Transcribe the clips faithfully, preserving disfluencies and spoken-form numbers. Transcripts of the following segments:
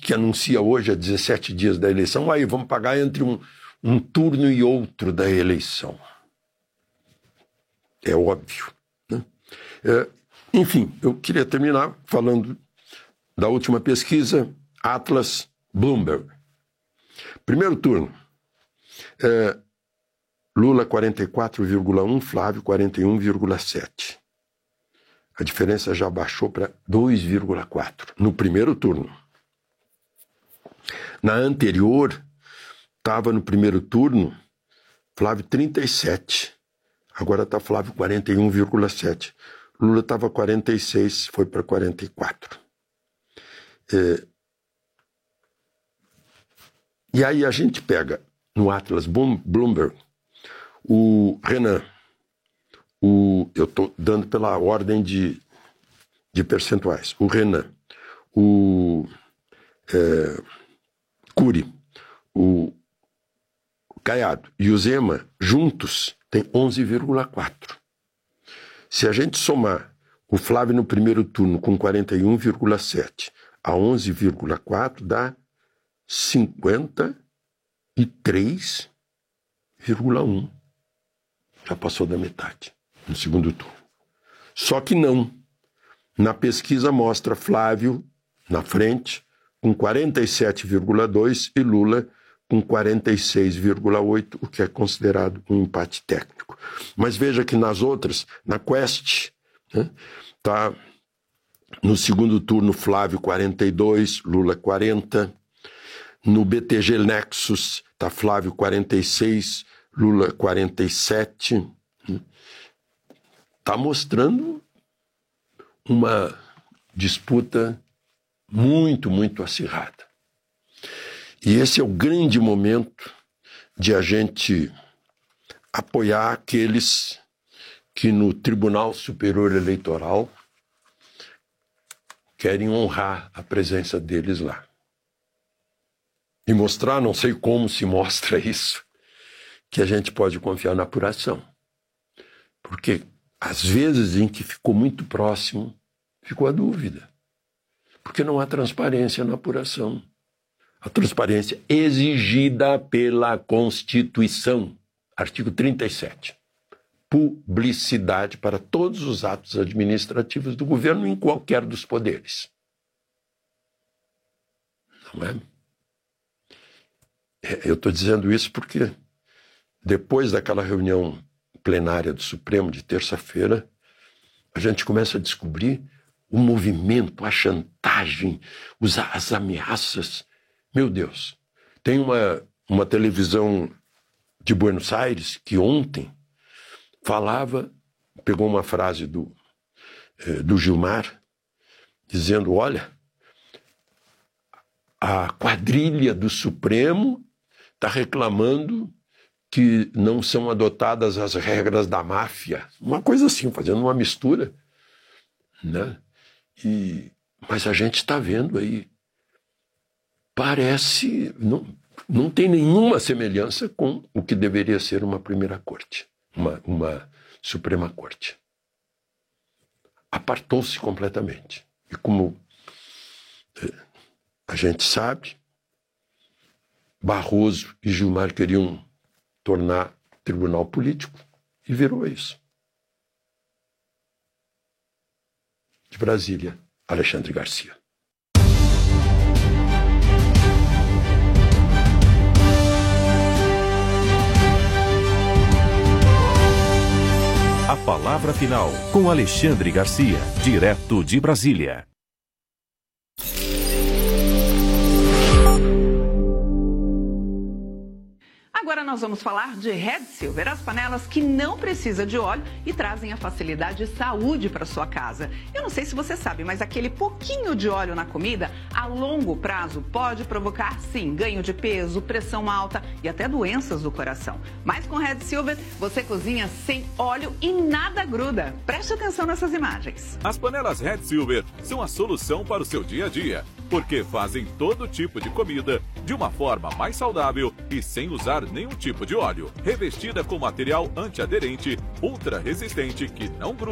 que anuncia hoje, há dezessete dias da eleição, aí vamos pagar entre um, um turno e outro da eleição. É óbvio, né? É, enfim, eu queria terminar falando da última pesquisa, Atlas Bloomberg. Primeiro turno, é, Lula quarenta e quatro vírgula um, Flávio quarenta e um vírgula sete. A diferença já baixou para dois vírgula quatro no primeiro turno. Na anterior, estava no primeiro turno Flávio trinta e sete. Agora está Flávio quarenta e um vírgula sete. Lula estava quarenta e seis, foi para quarenta e quatro. É... E aí a gente pega no Atlas Bloomberg o Renan. O... Eu estou dando pela ordem de, de percentuais. O Renan, o é... Cury, o Caiado e o Zema juntos tem onze vírgula quatro. Se a gente somar o Flávio no primeiro turno com quarenta e um vírgula sete a onze vírgula quatro, dá cinquenta e três vírgula um. Já passou da metade no segundo turno. Só que não. Na pesquisa mostra Flávio na frente com quarenta e sete vírgula dois e Lula com quarenta e seis vírgula oito, o que é considerado um empate técnico. Mas veja que nas outras, na Quest, né, tá no segundo turno Flávio quarenta e dois, Lula quarenta. No B T G Nexus está Flávio quarenta e seis, Lula quarenta e sete. Está mostrando uma disputa muito, muito acirrada. E esse é o grande momento de a gente apoiar aqueles que no Tribunal Superior Eleitoral querem honrar a presença deles lá. E mostrar, não sei como se mostra isso, que a gente pode confiar na apuração. Porque às vezes em que ficou muito próximo, ficou a dúvida. Porque não há transparência na apuração. A transparência exigida pela Constituição, artigo trinta e sete. Publicidade para todos os atos administrativos do governo em qualquer dos poderes. Não é? Eu estou dizendo isso porque depois daquela reunião plenária do Supremo de terça-feira, a gente começa a descobrir o movimento, a chantagem, as ameaças. Meu Deus, tem uma, uma televisão de Buenos Aires que ontem falava, pegou uma frase do, eh, do Gilmar, dizendo, olha, a quadrilha do Supremo está reclamando que não são adotadas as regras da máfia. Uma coisa assim, fazendo uma mistura, né? E, mas a gente está vendo aí, parece, não, não tem nenhuma semelhança com o que deveria ser uma primeira corte, uma, uma Suprema Corte. Apartou-se completamente. E como a gente sabe, Barroso e Gilmar queriam tornar tribunal político e virou isso. De Brasília, Alexandre Garcia. A palavra final com Alexandre Garcia, direto de Brasília. Agora nós vamos falar de Red Silver, as panelas que não precisam de óleo e trazem a facilidade e saúde para sua casa. Eu não sei se você sabe, mas aquele pouquinho de óleo na comida, a longo prazo, pode provocar, sim, ganho de peso, pressão alta e até doenças do coração. Mas com Red Silver, você cozinha sem óleo e nada gruda. Preste atenção nessas imagens. As panelas Red Silver são a solução para o seu dia a dia, porque fazem todo tipo de comida de uma forma mais saudável e sem usar nenhum tipo de óleo. Revestida com material antiaderente, ultra resistente que não gruda.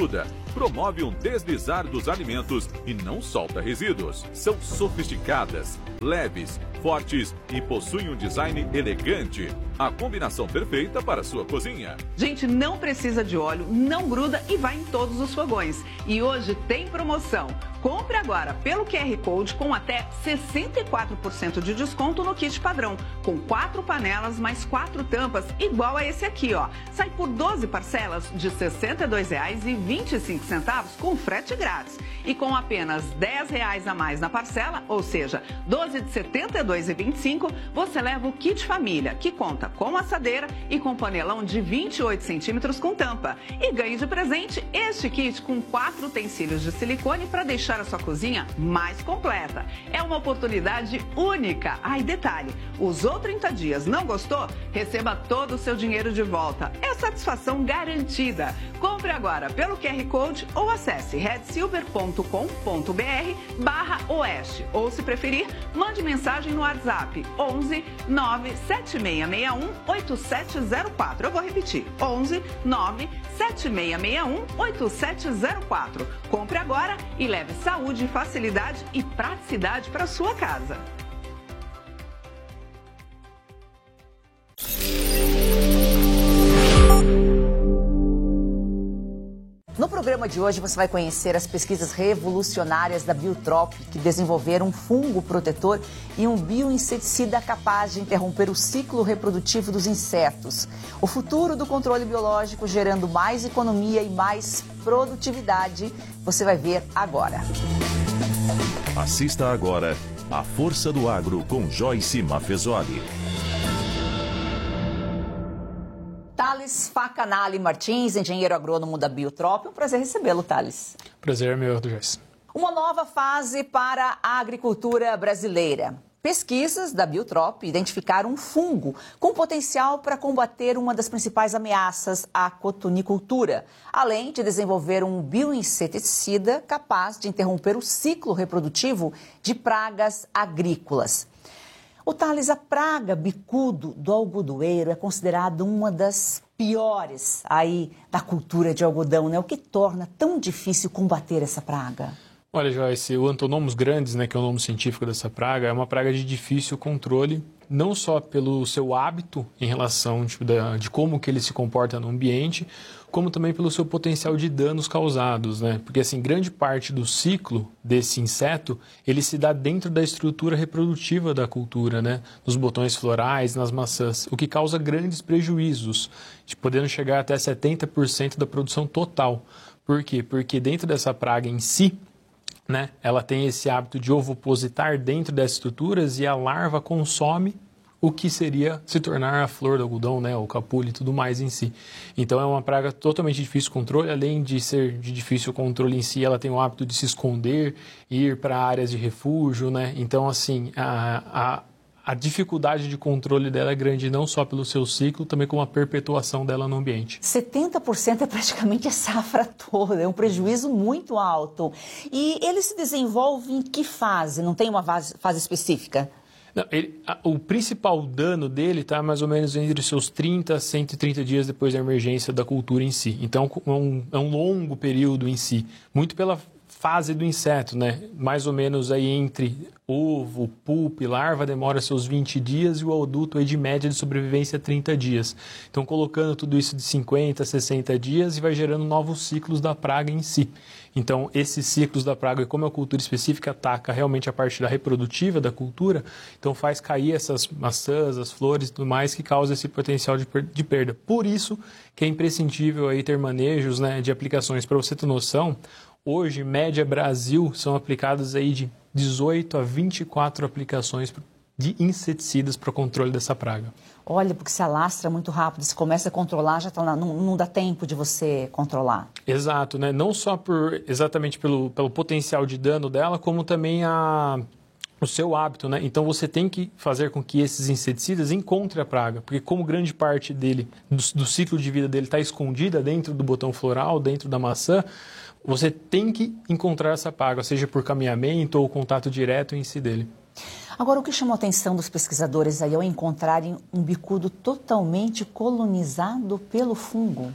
promove um deslizar dos alimentos e não solta resíduos. São sofisticadas, leves, fortes e possuem um design elegante. A combinação perfeita para a sua cozinha. Gente, não precisa de óleo, não gruda e vai em todos os fogões. E hoje tem promoção. Compre agora pelo Q R Code com até sessenta e quatro por cento de desconto no kit padrão, com quatro panelas mais quatro tampas, igual a esse aqui, ó. Sai por doze parcelas de sessenta e dois reais e vinte e cinco centavos com frete grátis. E com apenas dez reais a mais na parcela, ou seja, doze de setenta e dois reais e vinte e cinco centavos, você leva o kit família, que conta com assadeira e com panelão de vinte e oito centímetros com tampa. E ganhe de presente este kit com quatro utensílios de silicone para deixar a sua cozinha mais completa. É uma oportunidade única. Ah, e detalhe, usou trinta dias, não gostou? Receba todo o seu dinheiro de volta. É satisfação garantida. Compre agora pelo Q R Code ou acesse red silver ponto com ponto br barra oeste. Ou, se preferir, mande mensagem no WhatsApp onze nove sete seis seis um oito sete zero quatro. Eu vou repetir, onze nove sete seis seis um oito sete zero quatro. Compre agora e leve saúde, facilidade e praticidade para sua casa. No programa de hoje você vai conhecer as pesquisas revolucionárias da Biotrop, que desenvolveram um fungo protetor e um bioinseticida capaz de interromper o ciclo reprodutivo dos insetos. O futuro do controle biológico gerando mais economia e mais produtividade, você vai ver agora. Assista agora A Força do Agro com Joyce Maffezoli. Thales Facanali Martins, engenheiro agrônomo da Biotrop. Um prazer recebê-lo, Thales. Prazer é meu, Joyce. Uma nova fase para a agricultura brasileira. Pesquisas da Biotrop identificaram um fungo com potencial para combater uma das principais ameaças à cotonicultura, além de desenvolver um bioinseticida capaz de interromper o ciclo reprodutivo de pragas agrícolas. O Thales, a praga bicudo do algodoeiro é considerada uma das piores aí da cultura de algodão, né? O que torna tão difícil combater essa praga? Olha, Joyce, o Antonomus grandis, né, que é o nome científico dessa praga, é uma praga de difícil controle, não só pelo seu hábito em relação tipo, da, de como que ele se comporta no ambiente, como também pelo seu potencial de danos causados, né? Porque, assim, grande parte do ciclo desse inseto, ele se dá dentro da estrutura reprodutiva da cultura, né? Nos botões florais, nas maçãs, o que causa grandes prejuízos, de podendo chegar até setenta por cento da produção total. Por quê? Porque dentro dessa praga em si, né, ela tem esse hábito de ovopositar dentro dessas estruturas e a larva consome o que seria se tornar a flor do algodão, né, o capulho e tudo mais em si. Então é uma praga totalmente difícil de controle, além de ser de difícil controle em si, ela tem o hábito de se esconder, ir para áreas de refúgio, né? Então, assim, a, a, a dificuldade de controle dela é grande, não só pelo seu ciclo, também com a perpetuação dela no ambiente. setenta por cento é praticamente a safra toda, é um prejuízo muito alto. E ele se desenvolve em que fase? Não tem uma fase, fase específica? Não, ele, a, o principal dano dele está mais ou menos entre os seus trinta a cento e trinta dias depois da emergência da cultura em si. Então, é um, é um longo período em si, muito pela fase do inseto, né? Mais ou menos aí entre ovo, pupa e larva demora seus vinte dias e o adulto é de média de sobrevivência trinta dias. Então, colocando tudo isso de cinquenta a sessenta dias e vai gerando novos ciclos da praga em si. Então, esses ciclos da praga, como a cultura específica ataca realmente a parte da reprodutiva da cultura, então faz cair essas maçãs, as flores e tudo mais que causa esse potencial de, per de perda. Por isso que é imprescindível aí ter manejos, né, de aplicações. Para você ter noção, hoje, média Brasil, são aplicadas aí de dezoito a vinte e quatro aplicações de inseticidas para o controle dessa praga. Olha, porque se alastra muito rápido, se começa a controlar, já tá lá, não, não dá tempo de você controlar. Exato, né? Não só por, exatamente pelo, pelo potencial de dano dela, como também a, o seu hábito, né? Então você tem que fazer com que esses inseticidas encontrem a praga, porque como grande parte dele, do, do ciclo de vida dele está escondida dentro do botão floral, dentro da maçã, você tem que encontrar essa praga, seja por caminhamento ou contato direto em si dele. Agora, o que chamou a atenção dos pesquisadores aí ao encontrarem um bicudo totalmente colonizado pelo fungo?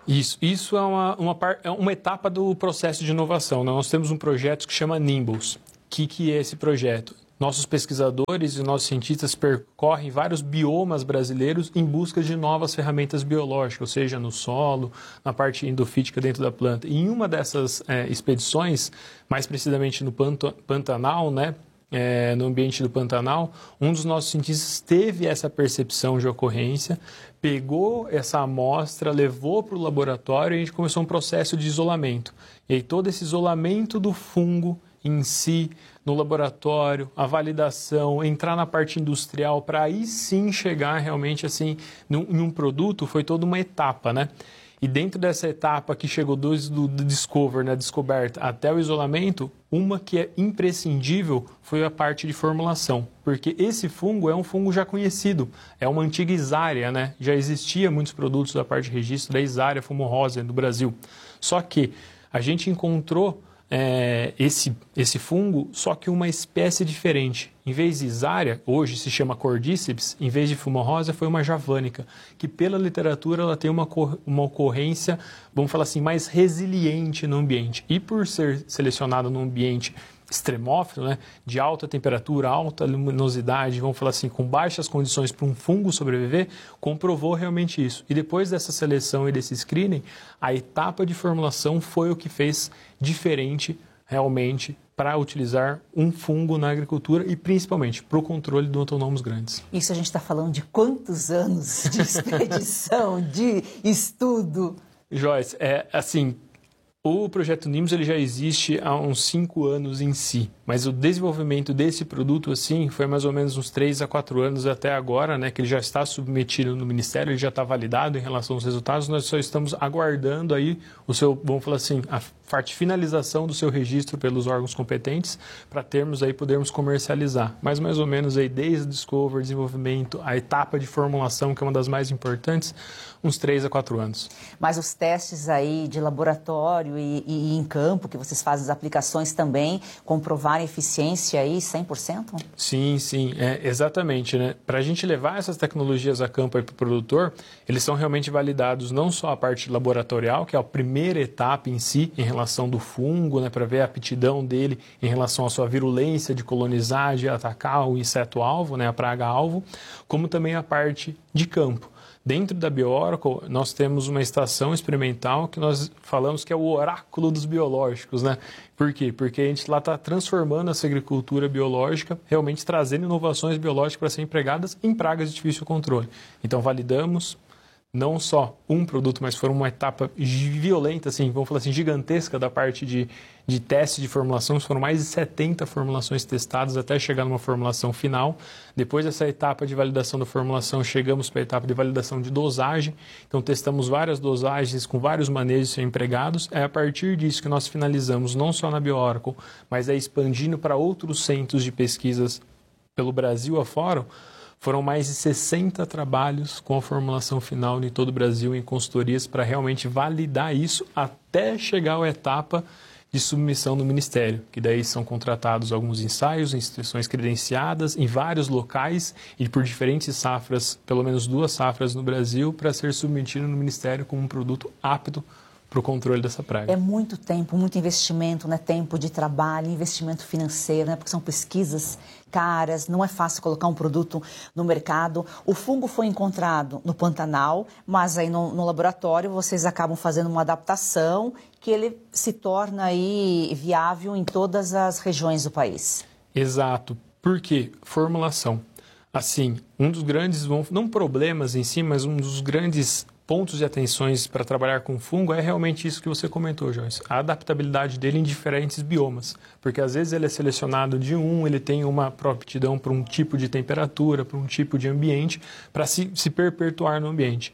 Isso, isso é uma, uma, é uma etapa do processo de inovação. Nós temos um projeto que chama Nimbus. O que, que é esse projeto? Nossos pesquisadores e nossos cientistas percorrem vários biomas brasileiros em busca de novas ferramentas biológicas, ou seja, no solo, na parte endofítica dentro da planta. E em uma dessas é, expedições, mais precisamente no Pantanal, né, é, no ambiente do Pantanal, um dos nossos cientistas teve essa percepção de ocorrência, pegou essa amostra, levou para o laboratório e a gente começou um processo de isolamento. E aí todo esse isolamento do fungo em si, no laboratório, a validação, entrar na parte industrial para aí sim chegar realmente assim num, em um produto, foi toda uma etapa, né? E dentro dessa etapa que chegou do, do, do discover, na descoberta, até o isolamento, uma que é imprescindível foi a parte de formulação, porque esse fungo é um fungo já conhecido, é uma antiga Isária, né? Já existia muitos produtos da parte de registro da Isária fumosa no Brasil, só que a gente encontrou É, esse, esse fungo, só que uma espécie diferente. Em vez de Isária, hoje se chama Cordyceps, em vez de fumosa foi uma javânica, que pela literatura ela tem uma, uma ocorrência, vamos falar assim, mais resiliente no ambiente. E por ser selecionado num ambiente extremófilo, né, de alta temperatura, alta luminosidade, vamos falar assim, com baixas condições para um fungo sobreviver, comprovou realmente isso. E depois dessa seleção e desse screening, a etapa de formulação foi o que fez diferente realmente para utilizar um fungo na agricultura e principalmente para o controle do Antonomus grandis. Isso a gente está falando de quantos anos de expedição, de estudo? Joyce, é assim... O projeto Nimbus ele já existe há uns cinco anos em si, mas o desenvolvimento desse produto assim foi mais ou menos uns três a quatro anos até agora, né, que ele já está submetido no Ministério, ele já está validado em relação aos resultados, nós só estamos aguardando aí o seu, vamos falar assim, a parte de finalização do seu registro pelos órgãos competentes para termos aí, podermos comercializar. Mas mais ou menos aí desde o discovery, desenvolvimento, a etapa de formulação, que é uma das mais importantes, uns três a quatro anos. Mas os testes aí de laboratório e, e em campo, que vocês fazem as aplicações também, comprovarem eficiência aí cem por cento? Sim, sim, é, exatamente, né? Para a gente levar essas tecnologias a campo para o produtor, eles são realmente validados não só a parte laboratorial, que é a primeira etapa em si, em relação do fungo, né, para ver a aptidão dele em relação à sua virulência de colonizar, de atacar o inseto-alvo, né, a praga-alvo, como também a parte de campo. Dentro da BioOracle, nós temos uma estação experimental que nós falamos que é o oráculo dos biológicos, né? Por quê? Porque a gente lá está transformando essa agricultura biológica, realmente trazendo inovações biológicas para serem empregadas em pragas de difícil controle. Então, validamos não só um produto, mas foi uma etapa violenta, assim, vamos falar assim, gigantesca da parte de, de teste de formulação. Foram mais de setenta formulações testadas até chegar numa formulação final. Depois dessa etapa de validação da formulação, chegamos para a etapa de validação de dosagem. Então, testamos várias dosagens com vários manejos empregados. É a partir disso que nós finalizamos, não só na BioOracle, mas é expandindo para outros centros de pesquisas pelo Brasil afora. Foram mais de sessenta trabalhos com a formulação final em todo o Brasil, em consultorias, para realmente validar isso até chegar à etapa de submissão no Ministério, que daí são contratados alguns ensaios, instituições credenciadas em vários locais e por diferentes safras, pelo menos duas safras no Brasil, para ser submetido no Ministério como um produto apto para o controle dessa praga. É muito tempo, muito investimento, né? Tempo de trabalho, investimento financeiro, né? Porque são pesquisas caras, não é fácil colocar um produto no mercado. O fungo foi encontrado no Pantanal, mas aí no, no laboratório vocês acabam fazendo uma adaptação que ele se torna aí viável em todas as regiões do país. Exato. Por quê? Formulação. Assim, um dos grandes, não problemas em si, mas um dos grandes pontos de atenções para trabalhar com fungo é realmente isso que você comentou, Joyce. A adaptabilidade dele em diferentes biomas. Porque às vezes ele é selecionado de um, ele tem uma aptidão para um tipo de temperatura, para um tipo de ambiente, para se, se perpetuar no ambiente.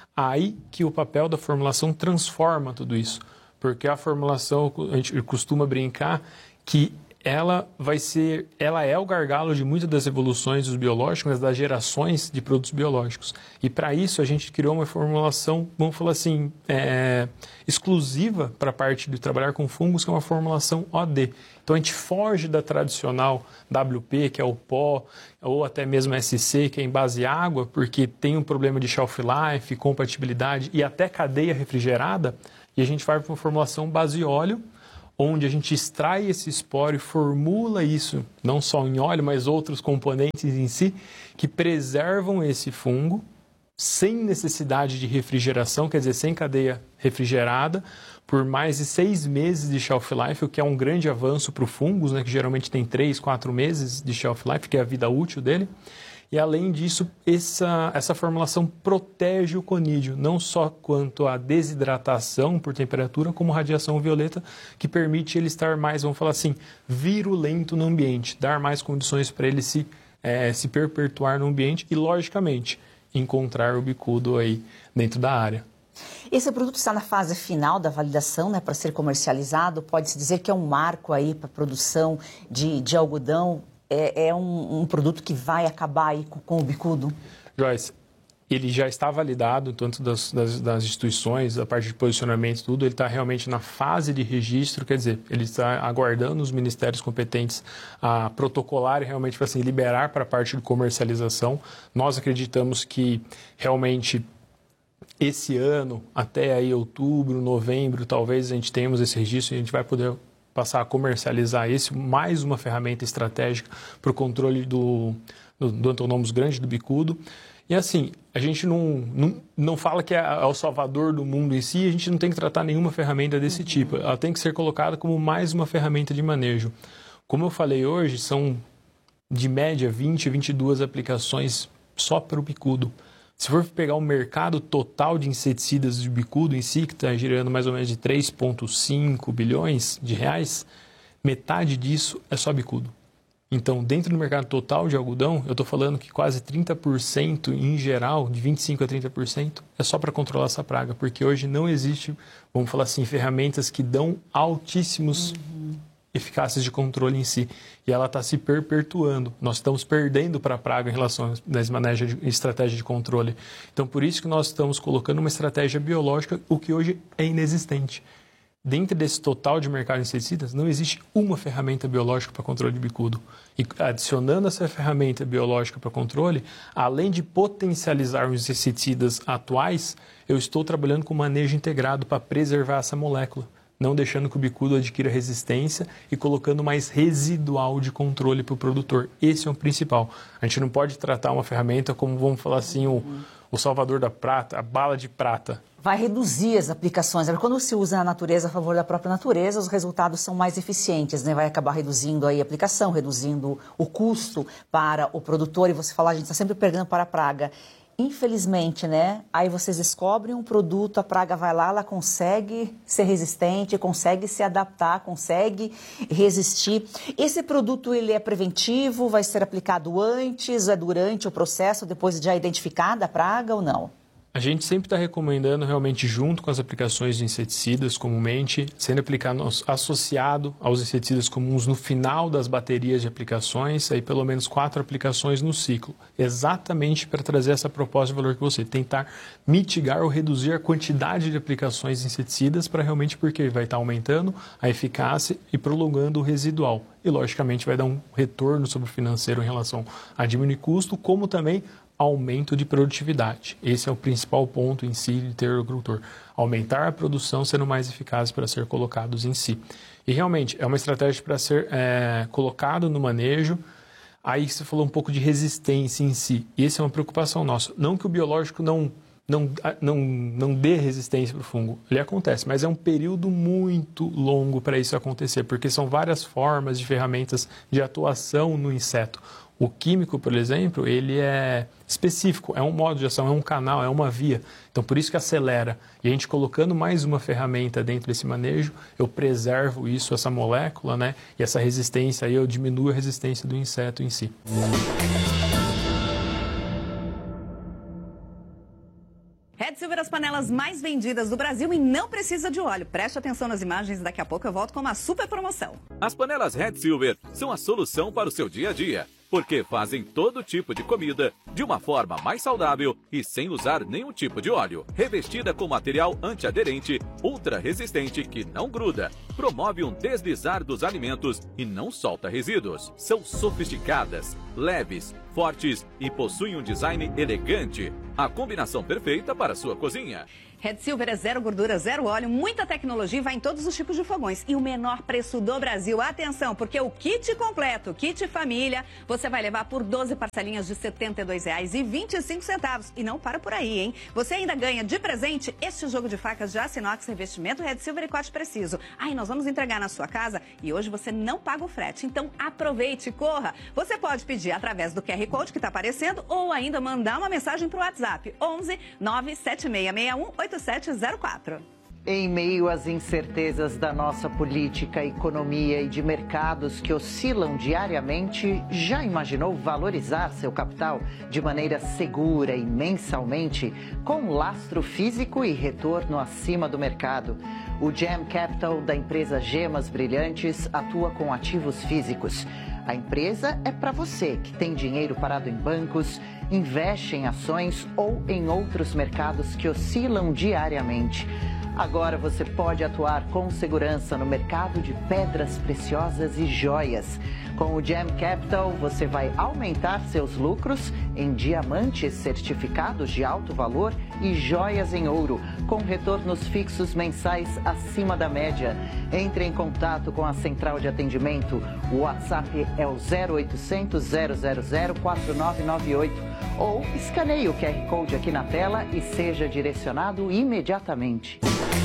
Aí que o papel da formulação transforma tudo isso. Porque a formulação, a gente costuma brincar que ela vai ser, ela é o gargalo de muitas das evoluções dos biológicos, mas das gerações de produtos biológicos. E para isso a gente criou uma formulação, vamos falar assim, é, exclusiva para a parte de trabalhar com fungos, que é uma formulação O D. Então a gente foge da tradicional W P, que é o pó, ou até mesmo S C, que é em base água, porque tem um problema de shelf life, compatibilidade e até cadeia refrigerada, e a gente vai para uma formulação base óleo, onde a gente extrai esse esporo e formula isso, não só em óleo, mas outros componentes em si, que preservam esse fungo sem necessidade de refrigeração, quer dizer, sem cadeia refrigerada, por mais de seis meses de shelf life, o que é um grande avanço para o fungos, né, que geralmente tem três, quatro meses de shelf life, que é a vida útil dele. E, além disso, essa, essa formulação protege o conídeo, não só quanto à desidratação por temperatura, como radiação violeta, que permite ele estar mais, vamos falar assim, virulento no ambiente, dar mais condições para ele se, é, se perpetuar no ambiente e, logicamente, encontrar o bicudo aí dentro da área. Esse produto está na fase final da validação, né, para ser comercializado. Pode-se dizer que é um marco aí para a produção de, de algodão. É, é um, um produto que vai acabar aí com, com o bicudo? Joyce, ele já está validado, tanto das, das, das instituições, a parte de posicionamento, tudo. Ele está realmente na fase de registro, quer dizer, ele está aguardando os ministérios competentes a protocolar e realmente assim, liberar para a parte de comercialização. Nós acreditamos que realmente esse ano, até aí outubro, novembro, talvez a gente tenhamos esse registro e a gente vai poder passar a comercializar esse, mais uma ferramenta estratégica para o controle do, do, do antonomus grande, do bicudo. E assim, a gente não, não, não fala que é, é o salvador do mundo em si, a gente não tem que tratar nenhuma ferramenta desse tipo. Ela tem que ser colocada como mais uma ferramenta de manejo. Como eu falei hoje, são de média vinte, vinte e duas aplicações só para o bicudo. Se for pegar o mercado total de inseticidas de bicudo em si, que está girando mais ou menos de três vírgula cinco bilhões de reais, metade disso é só bicudo. Então, dentro do mercado total de algodão, eu estou falando que quase trinta por cento em geral, de vinte e cinco por cento a trinta por cento, é só para controlar essa praga, porque hoje não existe, vamos falar assim, ferramentas que dão altíssimos uhum. eficácias de controle em si. E ela está se perpetuando. Nós estamos perdendo para a praga em relação às manejas de estratégia de controle. Então, por isso que nós estamos colocando uma estratégia biológica, o que hoje é inexistente. Dentro desse total de mercado de inseticidas, não existe uma ferramenta biológica para controle de bicudo. E adicionando essa ferramenta biológica para controle, além de potencializar os inseticidas atuais, eu estou trabalhando com manejo integrado para preservar essa molécula, não deixando que o bicudo adquira resistência e colocando mais residual de controle para o produtor. Esse é o principal. A gente não pode tratar uma ferramenta como, vamos falar assim, o, o salvador da prata, a bala de prata. Vai reduzir as aplicações. Quando se usa na natureza a favor da própria natureza, os resultados são mais eficientes, né? Vai acabar reduzindo aí a aplicação, reduzindo o custo para o produtor. E você fala, a gente está sempre perdendo para a praga. Infelizmente, né? Aí vocês descobrem um produto, a praga vai lá, ela consegue ser resistente, consegue se adaptar, consegue resistir. Esse produto, ele é preventivo, vai ser aplicado antes, é durante o processo, depois de já identificada a praga ou não? A gente sempre está recomendando realmente junto com as aplicações de inseticidas comumente, sendo aplicado associado aos inseticidas comuns no final das baterias de aplicações, aí pelo menos quatro aplicações no ciclo, exatamente para trazer essa proposta de valor que você tentar mitigar ou reduzir a quantidade de aplicações de inseticidas para realmente porque vai estar aumentando a eficácia e prolongando o residual. E logicamente vai dar um retorno sobre o financeiro em relação a diminuir custo, como também aumento de produtividade. Esse é o principal ponto em si de ter o agricultor. Aumentar a produção sendo mais eficaz para ser colocados em si. E realmente é uma estratégia para ser é, colocado no manejo. Aí você falou um pouco de resistência em si. E essa é uma preocupação nossa. Não que o biológico não, não, não, não dê resistência para o fungo. Ele acontece, mas é um período muito longo para isso acontecer, porque são várias formas de ferramentas de atuação no inseto. O químico, por exemplo, ele é específico, é um modo de ação, é um canal, é uma via. Então, por isso que acelera. E a gente colocando mais uma ferramenta dentro desse manejo, eu preservo isso, essa molécula, né? E essa resistência, aí eu diminuo a resistência do inseto em si. Red Silver Silver, as panelas mais vendidas do Brasil e não precisa de óleo. Preste atenção nas imagens e daqui a pouco eu volto com uma super promoção. As panelas Red Silver são a solução para o seu dia a dia, porque fazem todo tipo de comida de uma forma mais saudável e sem usar nenhum tipo de óleo. Revestida com material antiaderente, ultra resistente que não gruda, promove um deslizar dos alimentos e não solta resíduos. São sofisticadas, leves, fortes e possuem um design elegante. A combinação perfeita para a sua cozinha. Red Silver é zero gordura, zero óleo, muita tecnologia e vai em todos os tipos de fogões. E o menor preço do Brasil. Atenção, porque o kit completo, o kit família, você vai levar por doze parcelinhas de setenta e dois reais e vinte e cinco centavos. E não para por aí, hein? Você ainda ganha de presente este jogo de facas de aço inox, revestimento Red Silver e corte preciso. Aí nós vamos entregar na sua casa e hoje você não paga o frete. Então aproveite, corra. Você pode pedir através do Q R Code que está aparecendo ou ainda mandar uma mensagem para o WhatsApp onze nove sete seis seis um oito sete zero quatro. Em meio às incertezas da nossa política, economia e de mercados que oscilam diariamente, já imaginou valorizar seu capital de maneira segura e mensalmente, com lastro físico e retorno acima do mercado? O Gem Capital da empresa Gemas Brilhantes atua com ativos físicos. A empresa é para você que tem dinheiro parado em bancos, investe em ações ou em outros mercados que oscilam diariamente. Agora você pode atuar com segurança no mercado de pedras preciosas e joias. Com o Gem Capital, você vai aumentar seus lucros em diamantes certificados de alto valor e joias em ouro, com retornos fixos mensais acima da média. Entre em contato com a central de atendimento. O WhatsApp é o zero oitocentos, zero zero zero, quatro nove nove oito ou escaneie o Q R Code aqui na tela e seja direcionado imediatamente.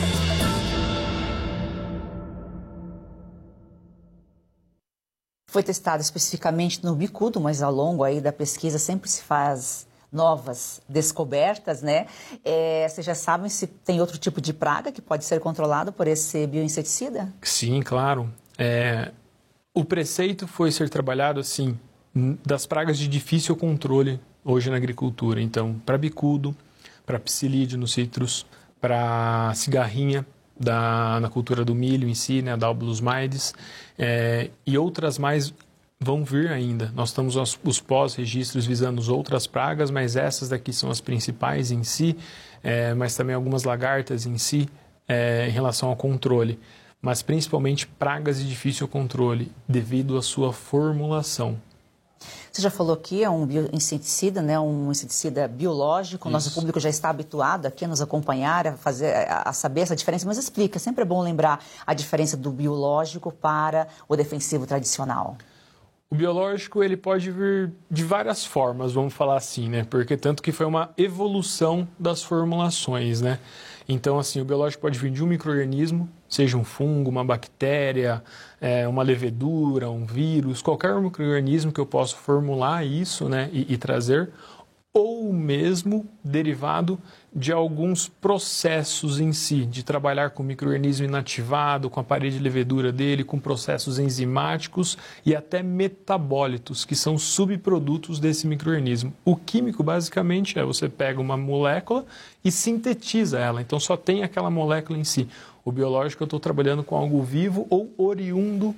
Foi testado especificamente no bicudo, mas ao longo aí da pesquisa sempre se faz novas descobertas, né? É, vocês já sabem se tem outro tipo de praga que pode ser controlado por esse bioinseticida? Sim, claro. É, o preceito foi ser trabalhado assim das pragas de difícil controle hoje na agricultura. Então, para bicudo, para psilídeo no citrus, para cigarrinha da, na cultura do milho em si, né, da Albulus maides, é, e outras mais vão vir ainda. Nós estamos os, os pós-registros visando as outras pragas, mas essas daqui são as principais em si, é, mas também algumas lagartas em si, é, em relação ao controle. Mas principalmente pragas de difícil controle, devido à sua formulação. Você já falou que é um bioinseticida, né? Um inseticida biológico. O nosso público já está habituado aqui a nos acompanhar, a, fazer, a saber essa diferença. Mas explica, sempre é bom lembrar a diferença do biológico para o defensivo tradicional. O biológico ele pode vir de várias formas, vamos falar assim, né? Porque tanto que foi uma evolução das formulações, né? Então, assim, o biológico pode vir de um micro-organismo, seja um fungo, uma bactéria, é, uma levedura, um vírus, qualquer micro-organismo que eu possa formular isso, né, e, e trazer, ou mesmo derivado de alguns processos em si, de trabalhar com o micro-organismo inativado, com a parede de levedura dele, com processos enzimáticos e até metabólitos, que são subprodutos desse micro-organismo. O químico, basicamente, é você pega uma molécula e sintetiza ela, então só tem aquela molécula em si. O biológico eu estou trabalhando com algo vivo ou oriundo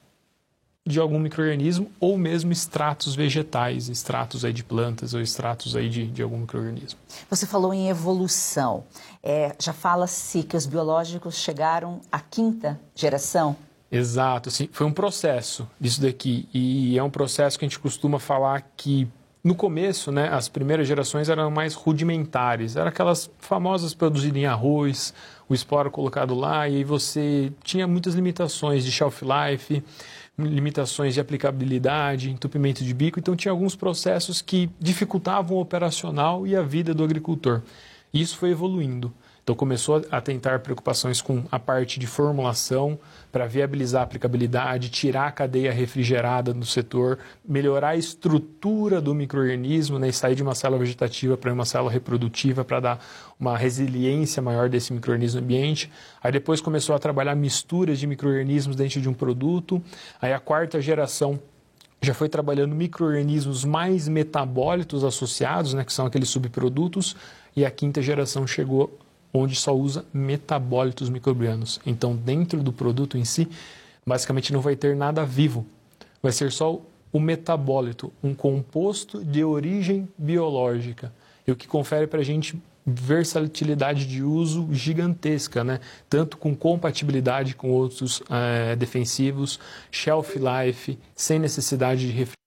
de algum micro-organismo ou mesmo extratos vegetais, extratos aí de plantas ou extratos aí de, de algum micro-organismo. Você falou em evolução. É, já fala-se que os biológicos chegaram à quinta geração? Exato, assim, foi um processo disso daqui. E é um processo que a gente costuma falar que no começo, né, as primeiras gerações eram mais rudimentares. Eram aquelas famosas produzidas em arroz, o esporo colocado lá, e aí você tinha muitas limitações de shelf life, limitações de aplicabilidade, entupimento de bico, então tinha alguns processos que dificultavam o operacional e a vida do agricultor. E isso foi evoluindo. Então começou a tentar preocupações com a parte de formulação para viabilizar a aplicabilidade, tirar a cadeia refrigerada do setor, melhorar a estrutura do micro-organismo, né, e sair de uma célula vegetativa para uma célula reprodutiva para dar uma resiliência maior desse micro-organismo no ambiente. Aí depois começou a trabalhar misturas de micro-organismos dentro de um produto. Aí a quarta geração já foi trabalhando micro-organismos mais metabólitos associados, né, que são aqueles subprodutos. e a quinta geração chegou onde só usa metabólitos microbianos. Então, dentro do produto em si, basicamente não vai ter nada vivo. Vai ser só o metabólito, um composto de origem biológica. E o que confere para a gente versatilidade de uso gigantesca, né? Tanto com compatibilidade com outros é, defensivos, shelf life, sem necessidade de refrigeração.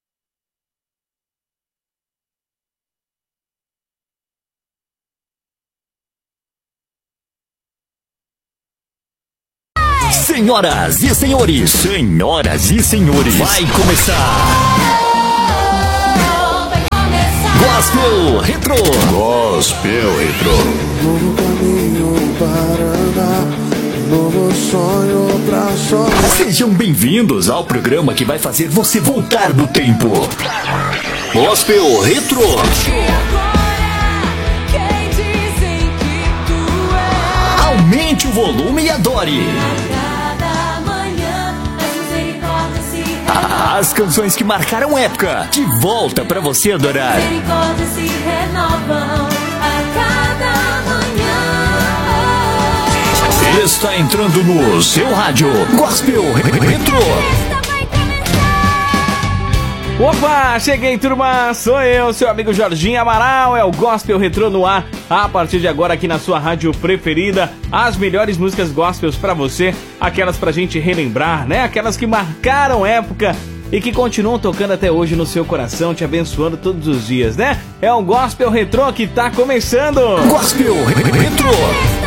Senhoras e senhores, senhoras e senhores, vai começar! Gospel Retro! Gospel Retro! Novo caminho para andar, novo sonho pra sonhar. Sejam bem-vindos ao programa que vai fazer você voltar do tempo. Gospel Retro! Aumente o volume e adore! As canções que marcaram época, de volta pra você adorar. Misericórdias se renovam a cada manhã. Está entrando no seu rádio Gospel Retro. Opa, cheguei, turma, sou eu, seu amigo Jorginho Amaral, é o Gospel Retro no ar, a partir de agora aqui na sua rádio preferida, as melhores músicas gospels pra você, aquelas pra gente relembrar, né, aquelas que marcaram época e que continuam tocando até hoje no seu coração, te abençoando todos os dias, né, é o Gospel Retro que tá começando. Gospel Retro.